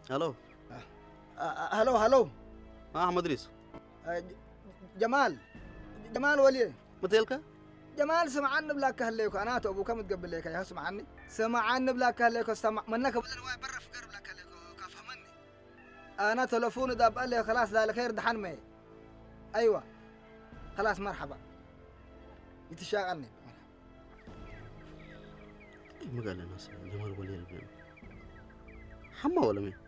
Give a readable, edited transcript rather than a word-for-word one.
الو. هلو هلو. احمد ريس. جمال. جمال ولي. متيلك. جمال سمع عني بلاك هليك انا تو ابو كم تقبل لك يا سمع عني سمع عني بلاك هليك استمع منك بدل واي برا في قرب لك هليك كفهمني انا تلفوني داب قال لي خلاص لا الخير دحن مي. ايوه خلاص مرحبا يتشاغلني. ما قال لنا جمال ولي البيان حما ولا مين؟